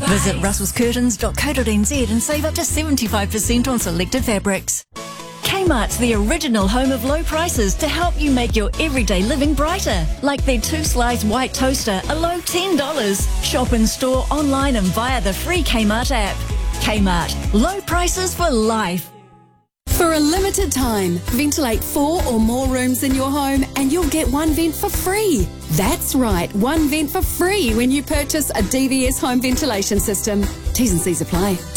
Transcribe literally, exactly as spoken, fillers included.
Visit russells curtains dot co dot n z and save up to seventy-five percent on selected fabrics. Kmart's the original home of low prices to help you make your everyday living brighter. Like their two-slice white toaster, a low ten dollars. Shop in store, online and via the free Kmart app. Kmart, low prices for life. For a limited time, ventilate four or more rooms in your home and you'll get one vent for free. That's right, one vent for free when you purchase a D V S home ventilation system. T's and C's apply.